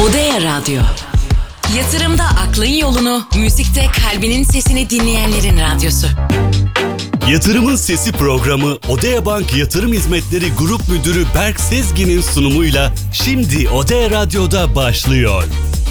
Odea Radyo. Yatırımda aklın yolunu, müzikte kalbinin sesini dinleyenlerin radyosu. Yatırımın Sesi programı Odea Bank Yatırım Hizmetleri Grup Müdürü Berk Sezgin'in sunumuyla şimdi Odea Radyo'da başlıyor.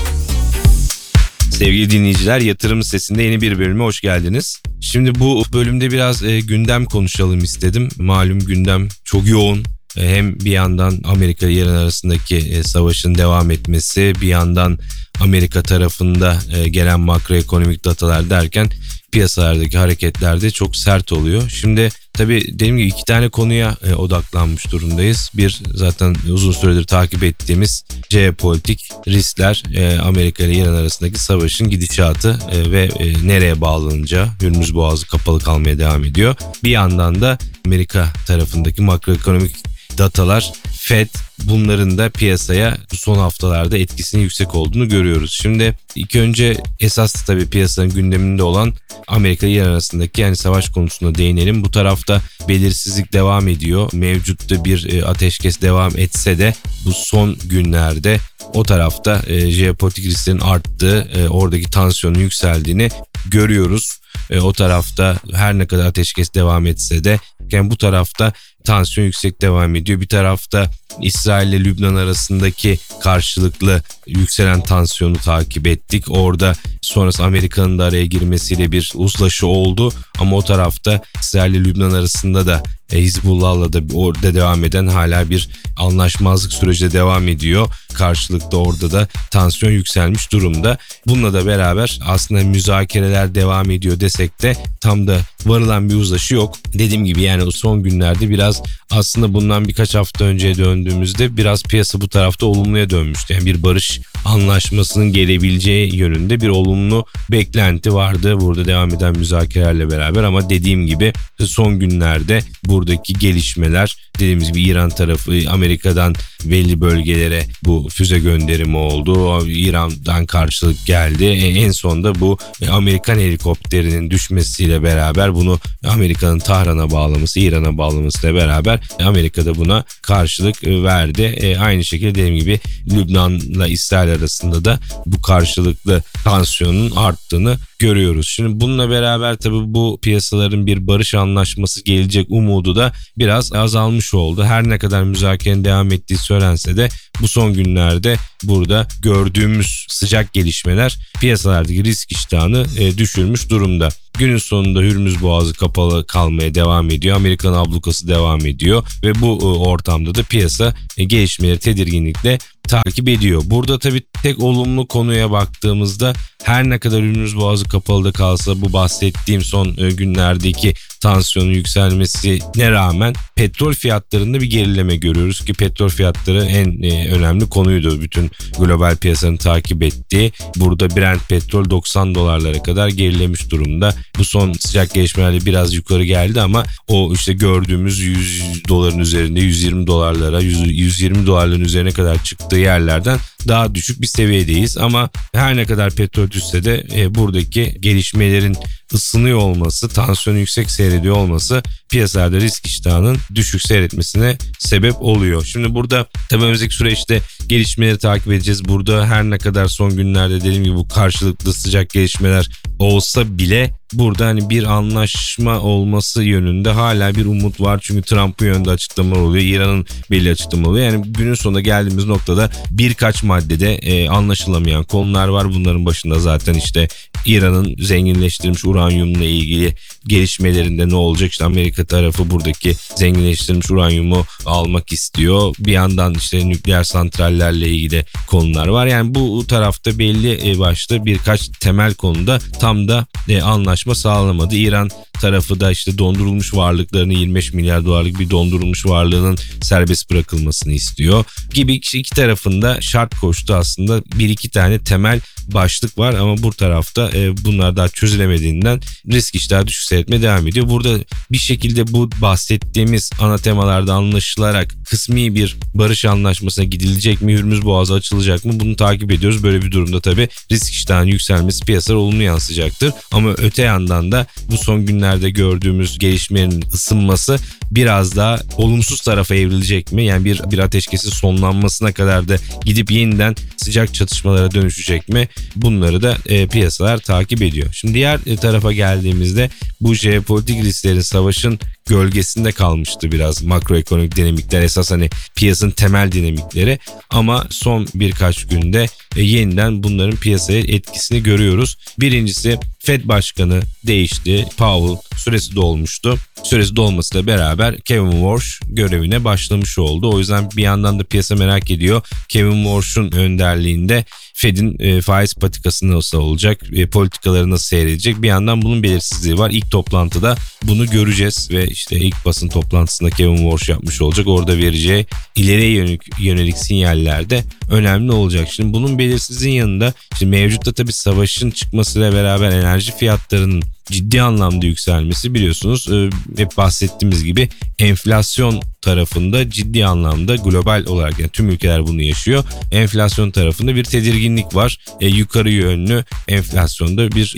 Sevgili dinleyiciler, Yatırım Sesi'nde yeni bir bölüme hoş geldiniz. Şimdi bu bölümde biraz gündem konuşalım istedim. Malum gündem çok yoğun. Hem bir yandan Amerika ile İran arasındaki savaşın devam etmesi, bir yandan Amerika tarafında gelen makroekonomik datalar derken piyasalardaki hareketler de çok sert oluyor. Şimdi tabii dediğim gibi iki tane konuya odaklanmış durumdayız. Bir, zaten uzun süredir takip ettiğimiz jeopolitik riskler, Amerika ile İran arasındaki savaşın gidişatı ve nereye bağlanacağı. Hürmüz Boğazı kapalı kalmaya devam ediyor. Bir yandan da Amerika tarafındaki makroekonomik datalar, Fed, bunların da piyasaya bu son haftalarda etkisinin yüksek olduğunu görüyoruz. Şimdi ilk önce esas tabii piyasanın gündeminde olan Amerika ile İran arasındaki yani savaş konusuna değinelim. Bu tarafta belirsizlik devam ediyor. Mevcutta bir ateşkes devam etse de bu son günlerde o tarafta jeopolitik risklerin arttığı, oradaki tansiyonun yükseldiğini görüyoruz. O tarafta her ne kadar ateşkes devam etse de yani bu tarafta tansiyon yüksek devam ediyor. Bir tarafta İsrail ile Lübnan arasındaki karşılıklı yükselen tansiyonu takip ettik. Orada sonrası Amerika'nın da araya girmesiyle bir uzlaşı oldu. Ama o tarafta İsrail ile Lübnan arasında da Hizbullah'la da orada devam eden hala bir anlaşmazlık süreci devam ediyor. Karşılıklı orada da tansiyon yükselmiş durumda. Bununla da beraber aslında müzakereler devam ediyor desek de tam da varılan bir uzlaşı yok. Dediğim gibi yani o son günlerde biraz aslında bundan birkaç hafta önceye döndüğümüzde biraz piyasa bu tarafta olumluya dönmüştü. Yani bir barış anlaşmasının gelebileceği yönünde bir olumlu beklenti vardı burada devam eden müzakerelerle beraber, ama dediğim gibi son günlerde buradaki gelişmeler, dediğimiz gibi İran tarafı Amerika'dan belli bölgelere bu füze gönderimi oldu. İran'dan karşılık geldi. En sonunda bu Amerikan helikopterinin düşmesiyle beraber bunu Amerika'nın Tahran'a bağlaması, İran'a bağlamasıyla beraber Amerika'da buna karşılık verdi. Aynı şekilde dediğim gibi Lübnan'la İsrail arasında da bu karşılıklı tansiyonun arttığını görüyoruz. Şimdi bununla beraber tabii bu piyasaların bir barış anlaşması gelecek umudu da biraz azalmış oldu. Her ne kadar müzakerenin devam ettiği söylense de bu son günlerde burada gördüğümüz sıcak gelişmeler piyasalardaki risk iştahını düşürmüş durumda. Günün sonunda Hürmüz Boğazı kapalı kalmaya devam ediyor. Amerikan ablukası devam ediyor ve bu ortamda da piyasa gelişmeleri tedirginlikle takip ediyor. Burada tabii tek olumlu konuya baktığımızda her ne kadar Hürmüz Boğazı kapalı da kalsa bu bahsettiğim son günlerdeki tansiyonun yükselmesine rağmen petrol fiyatlarında bir gerileme görüyoruz ki petrol fiyatları en önemli konuydu bütün global piyasanın takip ettiği. Burada Brent petrol 90 dolarlara kadar gerilemiş durumda. Bu son sıcak gelişmelerle biraz yukarı geldi ama o işte gördüğümüz 100 doların üzerinde 120 dolarlara 120 dolarların üzerine kadar çıktığı yerlerden daha düşük bir seviyedeyiz. Ama her ne kadar petrol düşse de buradaki gelişmelerin ısınıyor olması, tansiyonun yüksek seyrediyor olması piyasalarda risk iştahının düşük seyretmesine sebep oluyor. Şimdi burada tabii önümüzdeki süreçte gelişmeleri takip edeceğiz. Burada her ne kadar son günlerde dediğim gibi bu karşılıklı sıcak gelişmeler olsa bile burada hani bir anlaşma olması yönünde hala bir umut var. Çünkü Trump'ın yönünde açıklamalar oluyor. İran'ın belli açıklamalar oluyor. Yani günün sonunda geldiğimiz noktada birkaç maddede anlaşılamayan konular var. Bunların başında zaten işte İran'ın zenginleştirilmiş uranyumla ilgili gelişmelerinde ne olacak? İşte Amerika tarafı buradaki zenginleştirilmiş uranyumu almak istiyor. Bir yandan işte nükleer santrallerle ilgili konular var. Yani bu tarafta belli başlı birkaç temel konuda tam da anlaşma sağlamadı. İran tarafı da işte dondurulmuş varlıklarını 25 milyar dolarlık bir dondurulmuş varlığının serbest bırakılmasını istiyor gibi iki tarafında şart koştu aslında. Bir iki tane temel başlık var ama bu tarafta bunlar daha çözülemediğinden risk iştahı düşük seyretmeye devam ediyor. Burada bir şekilde bu bahsettiğimiz ana temalarda anlaşılarak kısmi bir barış anlaşmasına gidilecek mi? Hürmüz Boğazı açılacak mı? Bunu takip ediyoruz. Böyle bir durumda tabii risk iştahının yükselmesi piyasalara olumlu yansıyacaktır. Ama öte yandan da bu son günlerde gördüğümüz gelişmenin ısınması biraz daha olumsuz tarafa evrilecek mi? Yani bir ateşkesin sonlanmasına kadar da gidip yeniden sıcak çatışmalara dönüşecek mi? Bunları da piyasalar takip ediyor. Şimdi diğer tarafa geldiğimizde bu jeopolitik risklerin savaşın gölgesinde kalmıştı biraz makroekonomik dinamikler, esas hani piyasanın temel dinamikleri, ama son birkaç günde yeniden bunların piyasaya etkisini görüyoruz. Birincisi Fed Başkanı değişti. Powell süresi dolmuştu. Süresi dolmasıyla beraber Kevin Warsh görevine başlamış oldu. O yüzden bir yandan da piyasa merak ediyor. Kevin Warsh'un önderliğinde Fed'in faiz patikası nasıl olacak, politikaları nasıl seyredecek, bir yandan bunun belirsizliği var. İlk toplantıda bunu göreceğiz ve işte ilk basın toplantısında Kevin Warsh yapmış olacak. Orada vereceği ileriye yönelik sinyaller de önemli olacak. Şimdi bunun belirsizliğin yanında şimdi mevcutta tabii savaşın çıkmasıyla beraber enerji fiyatlarının ciddi anlamda yükselmesi, biliyorsunuz hep bahsettiğimiz gibi enflasyon tarafında ciddi anlamda global olarak, yani tüm ülkeler bunu yaşıyor. Enflasyon tarafında bir tedirginlik var. Yukarı yönlü enflasyonda bir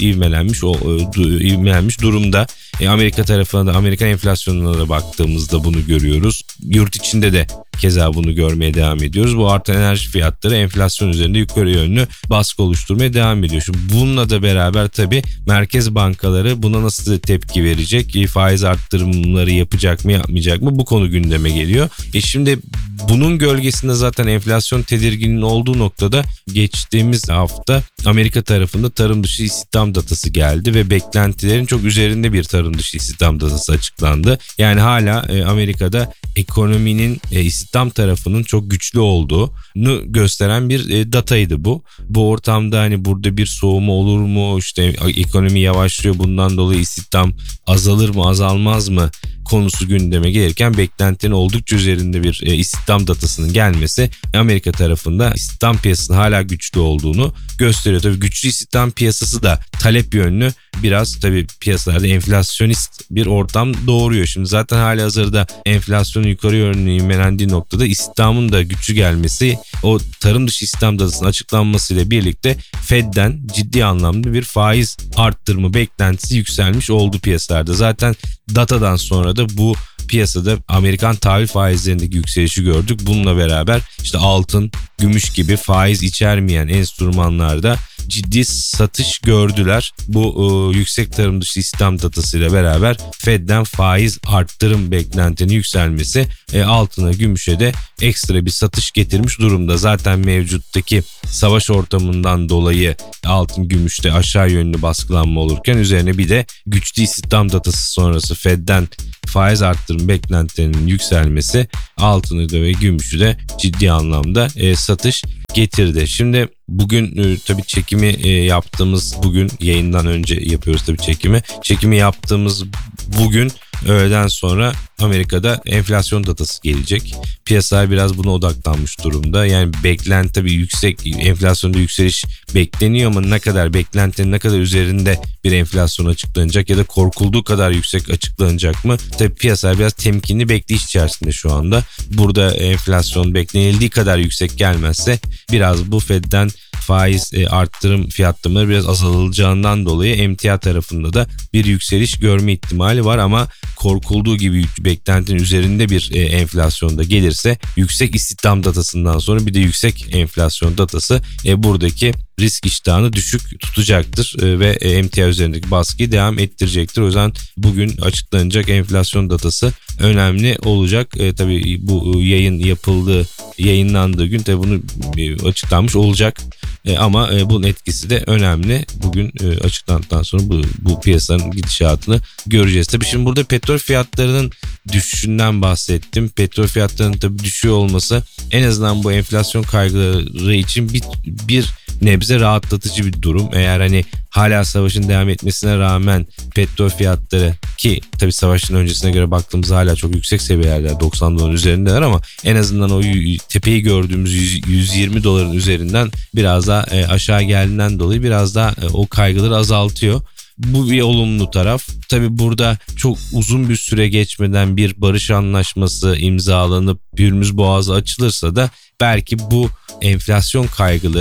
ivmelenmiş durumda. Amerika tarafına da, Amerikan enflasyonuna da baktığımızda bunu görüyoruz. Yurt içinde de keza bunu görmeye devam ediyoruz. Bu artan enerji fiyatları enflasyon üzerinde yukarı yönlü baskı oluşturmaya devam ediyor. Şimdi bununla da beraber tabii merkez bankaları buna nasıl tepki verecek? Faiz arttırımları yapacak mı, yapmayacak mı? Bu konu gündeme geliyor. Şimdi bunun gölgesinde zaten enflasyon tedirginliğinin olduğu noktada geçtiğimiz hafta Amerika tarafında tarım dışı istihdam datası geldi ve beklentilerin çok üzerinde bir tarım dışı istihdam datası açıklandı. Yani hala Amerika'da ekonominin istihdam tarafının çok güçlü olduğunu gösteren bir dataydı bu. Bu ortamda hani burada bir soğuma olur mu? İşte ekonomi yavaşlıyor, bundan dolayı istihdam azalır mı, azalmaz mı konusu gündeme gelirken beklentinin oldukça üzerinde bir istihdam datasının gelmesi Amerika tarafında istihdam piyasasının hala güçlü olduğunu gösteriyor. Tabii güçlü istihdam piyasası da talep yönlü biraz tabii piyasalarda enflasyonist bir ortam doğuruyor. Şimdi zaten halihazırda enflasyonun yukarı yönlü ivmelendiği noktada istihdamın da güçlü gelmesi, o tarım dışı istihdam datasının açıklanmasıyla birlikte Fed'den ciddi anlamda bir faiz arttırma beklentisi yükselmiş oldu piyasalarda. Zaten datadan sonra da bu piyasada Amerikan tahvil faizlerindeki yükselişi gördük. Bununla beraber işte altın, gümüş gibi faiz içermeyen enstrümanlarda ciddi satış gördüler. Bu yüksek tarım dışı istihdam datasıyla beraber Fed'den faiz arttırım beklentinin yükselmesi altına, gümüşe de ekstra bir satış getirmiş durumda. Zaten mevcuttaki savaş ortamından dolayı altın, gümüşte aşağı yönlü baskılanma olurken üzerine bir de güçlü istihdam datası sonrası Fed'den faiz arttırım beklentilerinin yükselmesi altını da ve gümüşü de ciddi anlamda satış getirdi. Şimdi bugün tabii çekimi yaptığımız, bugün yayından önce yapıyoruz tabii çekimi. Çekimi yaptığımız bugün öğleden sonra Amerika'da enflasyon datası gelecek. Piyasalar biraz buna odaklanmış durumda. Yani beklenti tabii yüksek, enflasyonda yükseliş bekleniyor ama ne kadar, beklentinin ne kadar üzerinde bir enflasyon açıklanacak ya da korkulduğu kadar yüksek açıklanacak mı? Tabii piyasalar biraz temkinli bekleyiş içerisinde şu anda. Burada enflasyon beklenildiği kadar yüksek gelmezse biraz bu Fed'den faiz arttırım fiyatlamaları biraz azalacağından dolayı emtia tarafında da bir yükseliş görme ihtimali var, ama korkulduğu gibi beklentinin üzerinde bir enflasyonda gelirse, yüksek istihdam datasından sonra bir de yüksek enflasyon datası buradaki risk iştahını düşük tutacaktır ve emtia üzerindeki baskıyı devam ettirecektir. O yüzden bugün açıklanacak enflasyon datası önemli olacak. Tabii bu yayınlandığı gün tabii bunu açıklanmış olacak. Ama bunun etkisi de önemli. Bugün açıklandıktan sonra bu piyasanın gidişatını göreceğiz. Tabii şimdi burada petrol fiyatlarının düşüşünden bahsettim. Petrol fiyatlarının tabii düşüyor olması en azından bu enflasyon kaygıları için bir nebze rahatlatıcı bir durum. Eğer hani hala savaşın devam etmesine rağmen petrol fiyatları, ki tabii savaşın öncesine göre baktığımızda hala çok yüksek seviyelerde, $90 üzerindeler, ama en azından o tepeyi gördüğümüz $120 üzerinden biraz daha aşağı geldiğinden dolayı biraz daha o kaygıları azaltıyor. Bu bir olumlu taraf. Tabii burada çok uzun bir süre geçmeden bir barış anlaşması imzalanıp Hürmüz Boğazı açılırsa da belki bu enflasyon kaygıları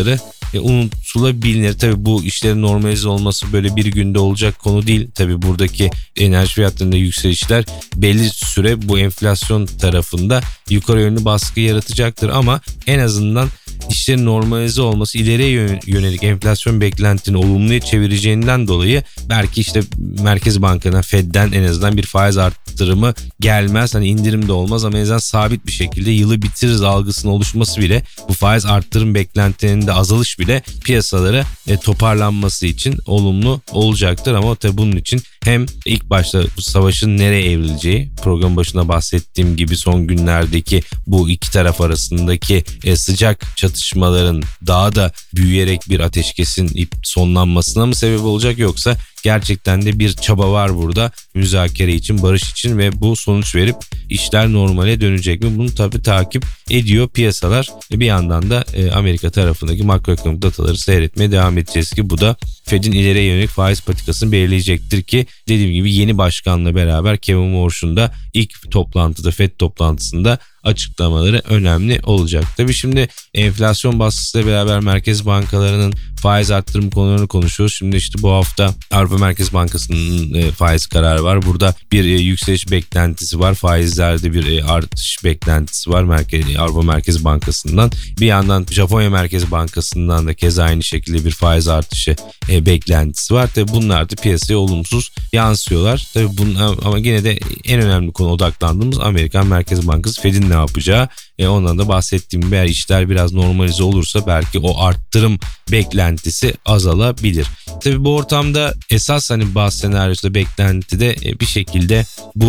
unutulabilir. Tabii bu işlerin normalize olması böyle bir günde olacak konu değil. Tabii buradaki enerji fiyatlarında yükselişler belli süre bu enflasyon tarafında yukarı yönlü baskı yaratacaktır ama en azından işlerin normalize olması ileriye yönelik enflasyon beklentini olumluya çevireceğinden dolayı belki işte Merkez Bankası'na Fed'den en azından bir faiz arttırımı gelmez. Hani indirim de olmaz ama en azından sabit bir şekilde yılı bitiririz algısının oluşması bile, bu faiz arttırım beklentilerinde azalış bile piyasalara toparlanması için olumlu olacaktır. Ama tabii bunun için hem ilk başta bu savaşın nereye evrileceği, program başında bahsettiğim gibi son günlerdeki bu iki taraf arasındaki sıcak çatışmaların daha da büyüyerek bir ateşkesin sonlanmasına mı sebep olacak, yoksa gerçekten de bir çaba var burada müzakere için, barış için ve bu sonuç verip işler normale dönecek mi? Bunu tabii takip ediyor piyasalar. Bir yandan da Amerika tarafındaki makroekonomik dataları seyretmeye devam edeceğiz ki bu da Fed'in ileriye yönelik faiz politikasını belirleyecektir ki dediğim gibi yeni başkanla beraber Kevin Warsh'un da ilk toplantıda, Fed toplantısında açıklamaları önemli olacak. Tabii şimdi enflasyon baskısıyla beraber merkez bankalarının faiz arttırım konularını konuşuyoruz. Şimdi işte bu hafta Avrupa Merkez Bankası'nın faiz kararı var. Burada bir yükseliş beklentisi var. Faizlerde bir artış beklentisi var Avrupa Merkez Bankası'ndan. Bir yandan Japonya Merkez Bankası'ndan da keza aynı şekilde bir faiz artışı beklentisi var. Tabii bunlar da piyasaya olumsuz yansıyorlar. Tabii ama yine de en önemli konu odaklandığımız Amerikan Merkez Bankası Fed'in ne yapacağı. Ondan da bahsettiğim gibi eğer işler biraz normalize olursa belki o arttırım beklentisi azalabilir. Tabii bu ortamda esas hani bazı senaryoda beklentide bir şekilde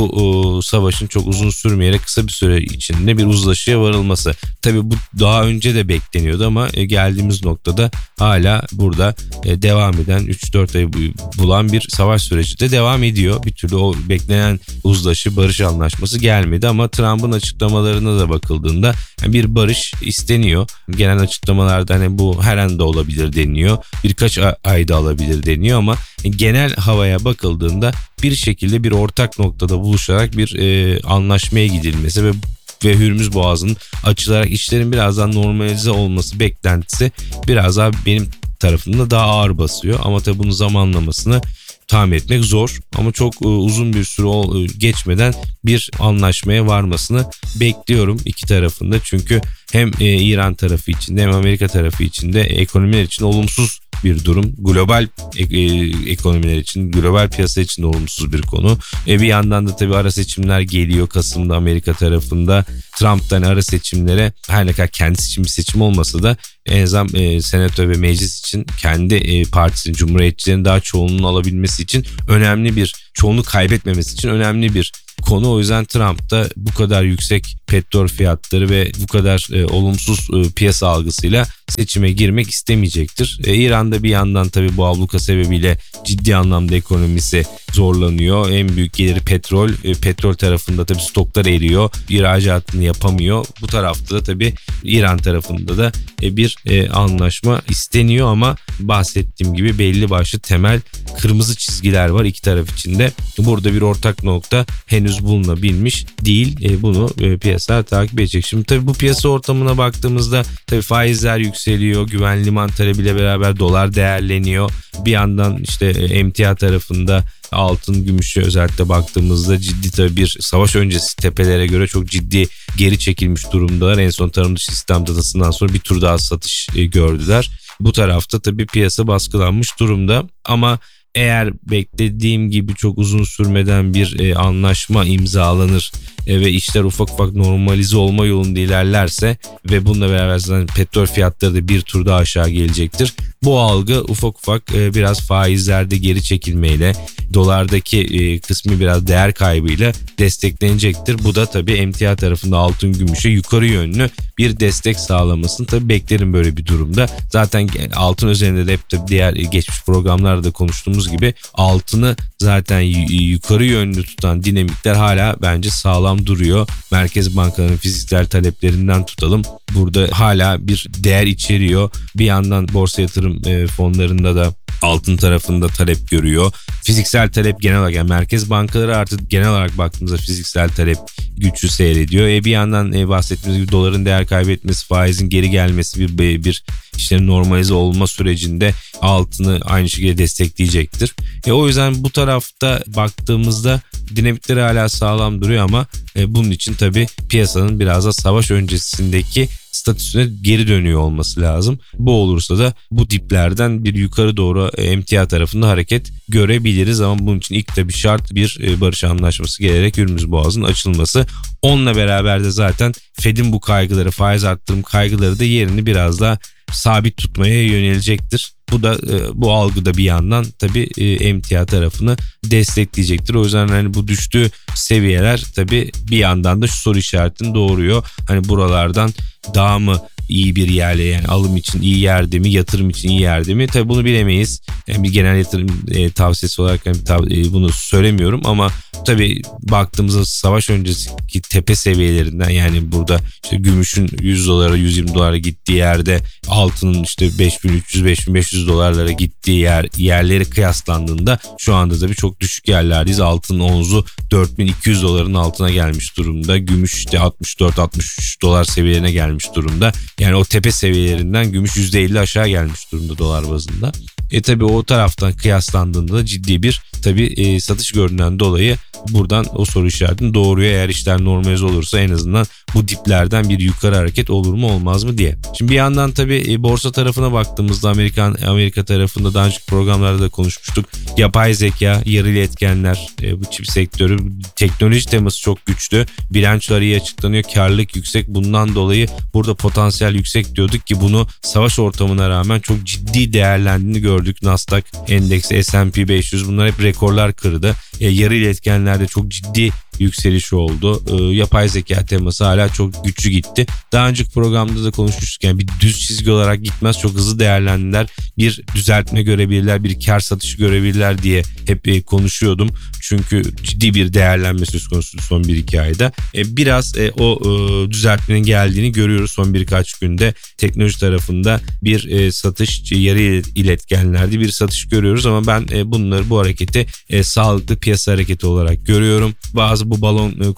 bu savaşın çok uzun sürmeyerek kısa bir süre içinde bir uzlaşıya varılması. Tabii bu daha önce de bekleniyordu ama geldiğimiz noktada hala burada devam eden 3-4 ay bulan bir savaş süreci de devam ediyor. Bir türlü o beklenen uzlaşı, barış anlaşması gelmedi ama Trump'ın açıklamalarına da bakıldığında bir barış isteniyor. Gelen açıklamalarda hani bu her anda olabilir deniyor. Birkaç ayda alabilir deniyor ama genel havaya bakıldığında bir şekilde bir ortak noktada buluşarak bir anlaşmaya gidilmesi ve Hürmüz Boğazı'nın açılarak işlerin birazdan normalize olması beklentisi biraz daha benim tarafımda daha ağır basıyor. Ama tabii bunun zamanlamasını tahmin etmek zor ama çok uzun bir süre geçmeden bir anlaşmaya varmasını bekliyorum iki tarafında. Çünkü hem İran tarafı için hem Amerika tarafı için de ekonomiler için olumsuz bir durum. Global ekonomiler için, global piyasa için de olumsuz bir konu. Bir yandan da tabii ara seçimler geliyor Kasım'da Amerika tarafında. Trump'tan ara seçimlere her ne kadar kendisi için bir seçim olmasa da en azından senato ve meclis için kendi partisinin, cumhuriyetçilerin daha çoğunluğunu alabilmesi için önemli bir, çoğunluk kaybetmemesi için önemli bir konu. O yüzden Trump da bu kadar yüksek petrol fiyatları ve bu kadar olumsuz piyasa algısıyla seçime girmek istemeyecektir. İran'da bir yandan tabii bu abluka sebebiyle ciddi anlamda ekonomisi zorlanıyor. En büyük geliri petrol. Petrol tarafında tabii stoklar eriyor. İhracatını yapamıyor. Bu tarafta da tabii İran tarafında da bir anlaşma isteniyor ama bahsettiğim gibi belli başlı temel kırmızı çizgiler var iki taraf içinde. Burada bir ortak nokta henüz bulunabilmiş değil. Bunu piyasalar takip edecek. Şimdi tabii bu piyasa ortamına baktığımızda tabii faizler yükseliyor. Güven liman talebiyle beraber dolar değerleniyor. Bir yandan işte emtia tarafında altın, gümüşe özellikle baktığımızda ciddi tabii bir savaş öncesi tepelere göre çok ciddi geri çekilmiş durumdalar. En son tarım dışı istihdam datasından sonra bir tur daha satış gördüler. Bu tarafta tabii piyasa baskılanmış durumda ama eğer beklediğim gibi çok uzun sürmeden bir anlaşma imzalanır ve işler ufak ufak normalize olma yolunda ilerlerse ve bununla beraber zaten petrol fiyatları da bir tur daha aşağı gelecektir. Bu algı ufak ufak biraz faizlerde geri çekilmeyle, dolardaki kısmı biraz değer kaybıyla desteklenecektir. Bu da tabii emtia tarafında altın, gümüşe yukarı yönlü bir destek sağlamasını tabii beklerim böyle bir durumda. Zaten altın üzerinde de hep tabii diğer geçmiş programlarda konuştuğumuz gibi altını zaten yukarı yönlü tutan dinamikler hala bence sağlam duruyor. Merkez bankalarının fiziksel taleplerinden tutalım. Burada hala bir değer içeriyor. Bir yandan borsa yatırım fonlarında da altın tarafında talep görüyor. Fiziksel talep genel olarak, yani merkez bankaları artık genel olarak baktığımızda fiziksel talep güçlü seyrediyor. Bir yandan bahsettiğimiz gibi doların değer kaybetmesi, faizin geri gelmesi bir işte normalize olma sürecinde altını aynı şekilde destekleyecektir. O yüzden bu tarafta baktığımızda dinamikleri hala sağlam duruyor ama bunun için tabii piyasanın biraz da savaş öncesindeki statüsüne geri dönüyor olması lazım. Bu olursa da bu diplerden bir yukarı doğru emtia tarafında hareket görebiliriz ama bunun için ilk tabii şart bir barış anlaşması gelerek Hürmüz Boğazı'nın açılması. Onunla beraber de zaten Fed'in bu kaygıları, faiz arttırım kaygıları da yerini biraz daha sabit tutmaya yönelecektir. Bu da bu algıda bir yandan tabii emtia tarafını destekleyecektir. O yüzden hani bu düştüğü seviyeler tabii bir yandan da şu soru işaretini doğuruyor. Hani buralardan daha mı iyi bir yerle, yani alım için iyi yerde mi, yatırım için iyi yerde mi? Tabii bunu bilemeyiz. Yani bir genel yatırım tavsiyesi olarak bunu söylemiyorum ama tabii baktığımızda savaş öncesindeki tepe seviyelerinden, yani burada işte gümüşün 100 dolara 120 dolara gittiği yerde altının işte 5300-5500 dolarlara gittiği yerleri kıyaslandığında şu anda da bir çok düşük yerlerdeyiz. Altının onzu 4200 doların altına gelmiş durumda. Gümüş işte 64-63 dolar seviyelerine gelmiş durumda. Yani o tepe seviyelerinden gümüş %50 aşağı gelmiş durumda dolar bazında. Tabii o taraftan kıyaslandığında da ciddi bir tabii satış gördüğünden dolayı buradan o soru işaretini doğuruyor. Eğer işler normalize olursa en azından bu diplerden bir yukarı hareket olur mu olmaz mı diye. Şimdi bir yandan tabii borsa tarafına baktığımızda Amerika tarafında daha önceki programlarda da konuşmuştuk. Yapay zeka, yarılı etkenler, bu çip sektörü, teknoloji teması çok güçlü. Bilançoları iyi açıklanıyor. Karlılık yüksek. Bundan dolayı burada potansiyel yüksek diyorduk ki bunu savaş ortamına rağmen çok ciddi değerlendiğini gördük. Nasdaq endeksi, S&P 500 bunlar hep rekorlar kırdı. Yarılı etkenlerde çok ciddi yükseliş oldu. Yapay zeka teması hala çok güçlü gitti. Daha önceki programda da konuşmuştuk. Yani bir düz çizgi olarak gitmez. Çok hızlı değerlendiler. Bir düzeltme görebilirler, bir kar satışı görebilirler diye hep konuşuyordum. Çünkü ciddi bir değerlenme söz konusu son 1-2 ayda. Biraz o düzeltmenin geldiğini görüyoruz son birkaç günde. Teknoloji tarafında bir satış, yarı iletkenlerde bir satış görüyoruz ama ben bunları, bu hareketi sağlıklı piyasa hareketi olarak görüyorum. Bazı bu balon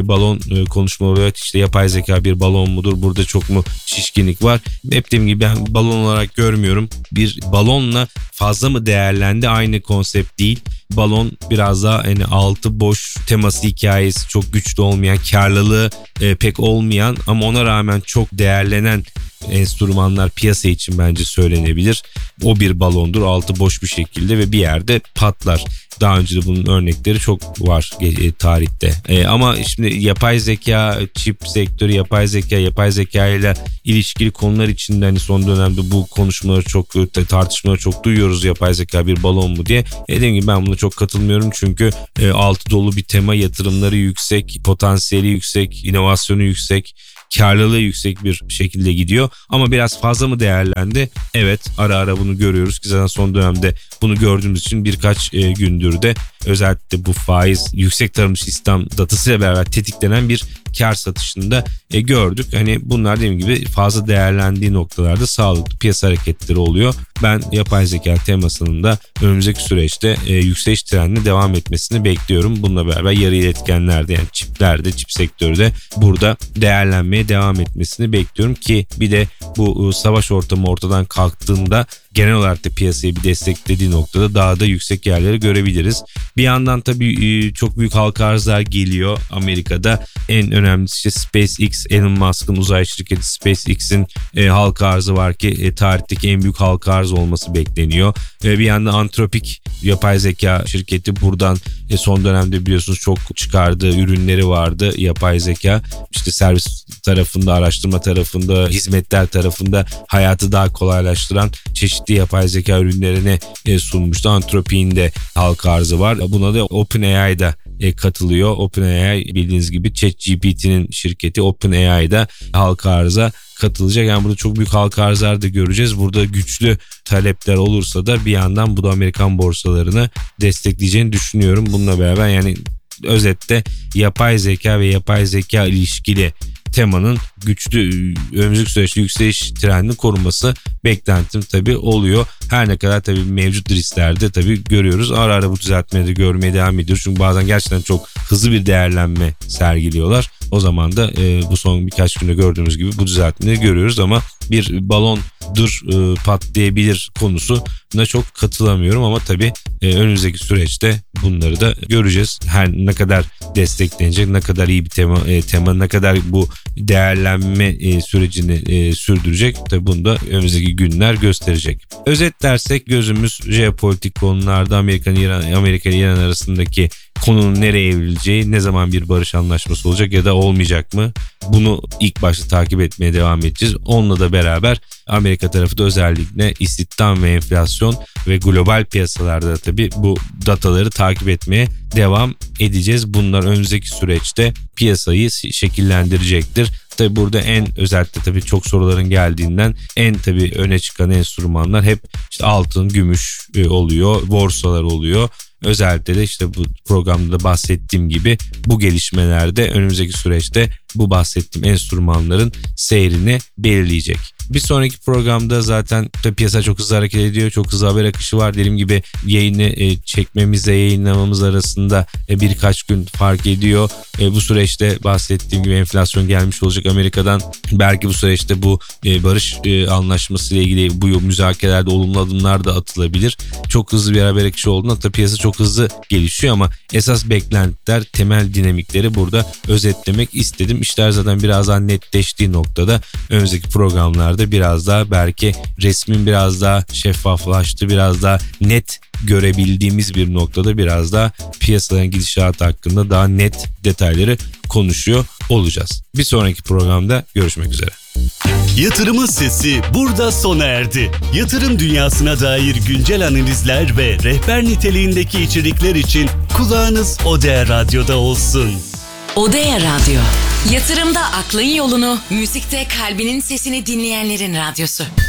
konuşma oluyor. İşte yapay zeka bir balon mudur? Burada çok mu şişkinlik var? Hep dediğim gibi ben balon olarak görmüyorum. Bir balonla fazla mı değerlendi? Aynı konsept değil. Balon biraz daha hani altı boş teması, hikayesi çok güçlü olmayan, karlılığı pek olmayan ama ona rağmen çok değerlenen enstrümanlar piyasa için bence söylenebilir. O bir balondur, altı boş bir şekilde ve bir yerde patlar. Daha önce de bunun örnekleri çok var tarihte. Ama şimdi yapay zeka, çip sektörü, yapay zeka ile ilişkili konular içinde hani son dönemde bu konuşmaları çok, tartışmaları çok duyuyoruz. Yapay zeka bir balon mu diye. Dediğim gibi ben buna çok katılmıyorum çünkü altı dolu bir tema, yatırımları yüksek, potansiyeli yüksek, inovasyonu yüksek, karlılığı yüksek bir şekilde gidiyor. Ama biraz fazla mı değerlendi? Evet, ara ara bunu görüyoruz ki zaten son dönemde bunu gördüğümüz için birkaç gündür de özellikle bu faiz, yüksek tarımsal istihdam datasıyla beraber tetiklenen bir kar satışında gördük. Hani bunlar dediğim gibi fazla değerlendiği noktalarda sağlıklı piyasa hareketleri oluyor. Ben yapay zeka temasının da önümüzdeki süreçte yükseliş trendine devam etmesini bekliyorum. Bununla beraber yarı iletkenlerde, yani çiplerde, çip sektörü de burada değerlenmeye devam etmesini bekliyorum ki bir de bu savaş ortamı ortadan kalktığında genel olarak da piyasayı bir desteklediği noktada daha da yüksek yerleri görebiliriz. Bir yandan tabii çok büyük halka arzlar geliyor Amerika'da. En önemlisi işte SpaceX, Elon Musk'ın uzay şirketi SpaceX'in halka arzı var ki tarihteki en büyük halka arz olması bekleniyor. Bir yandan Anthropic yapay zeka şirketi buradan son dönemde biliyorsunuz çok çıkardığı ürünleri vardı yapay zeka. İşte servis tarafında, araştırma tarafında, hizmetler tarafında hayatı daha kolaylaştıran çeşitli yapay zeka ürünlerine sunmuştu. Anthropic'in de halka arzı var. Buna da OpenAI'da katılıyor. OpenAI bildiğiniz gibi ChatGPT'nin şirketi, OpenAI'da halka arza katılacak. Yani burada çok büyük halka arzlar da göreceğiz. Burada güçlü talepler olursa da bir yandan bu da Amerikan borsalarını destekleyeceğini düşünüyorum. Bununla beraber yani özetle yapay zeka ve yapay zeka ilişkili temanın güçlü önümüzdeki süreçte yükseliş trendini koruması beklentim tabii oluyor. Her ne kadar tabii mevcut risklerde tabii görüyoruz. Ara ara bu düzeltmeleri görmeye devam ediyoruz. Çünkü bazen gerçekten çok hızlı bir değerlenme sergiliyorlar. O zaman da bu son birkaç günde gördüğümüz gibi bu düzeltmeleri görüyoruz ama bir balondur patlayabilir konusuna çok katılamıyorum ama tabii önümüzdeki süreçte bunları da göreceğiz. Her ne kadar desteklenecek, ne kadar iyi bir tema ne kadar bu değerlenme sürecini sürdürecek, tabii bunu da önümüzdeki günler gösterecek. Özetlersek gözümüz jeopolitik konularda Amerika ile İran arasındaki konunun nereye evrileceği, ne zaman bir barış anlaşması olacak ya da olmayacak mı? Bunu ilk başta takip etmeye devam edeceğiz. Onunla da beraber Amerika tarafı da özellikle istihdam ve enflasyon ve global piyasalarda da tabii bu dataları takip etmeye devam edeceğiz. Bunlar önümüzdeki süreçte piyasayı şekillendirecektir. Tabii burada özellikle tabii çok soruların geldiğinden tabii öne çıkan enstrümanlar hep işte altın, gümüş oluyor, borsalar oluyor. Özellikle de işte bu programda da bahsettiğim gibi bu gelişmelerde önümüzdeki süreçte bu bahsettiğim enstrümanların seyrini belirleyecek. Bir sonraki programda zaten piyasa çok hızlı hareket ediyor. Çok hızlı haber akışı var. Dediğim gibi yayını çekmemizle yayınlamamız arasında birkaç gün fark ediyor. Bu süreçte bahsettiğim gibi enflasyon gelmiş olacak Amerika'dan. Belki bu süreçte bu barış anlaşması ile ilgili bu müzakerelerde olumlu adımlar da atılabilir. Çok hızlı bir haber akışı olduğunda tabii piyasa çok hızlı gelişiyor ama esas beklentiler, temel dinamikleri burada özetlemek istedim. İşler zaten biraz daha netleştiği noktada önümüzdeki programlarda biraz daha belki resmin biraz daha şeffaflaştı, biraz daha net görebildiğimiz bir noktada biraz daha piyasaların gidişatı hakkında daha net detayları konuşuyor olacağız. Bir sonraki programda görüşmek üzere. Yatırımın sesi burada sona erdi. Yatırım dünyasına dair güncel analizler ve rehber niteliğindeki içerikler için kulağınız ODEA Radyo'da olsun. ODEA Radyo. Yatırımda aklın yolunu, müzikte kalbinin sesini dinleyenlerin radyosu.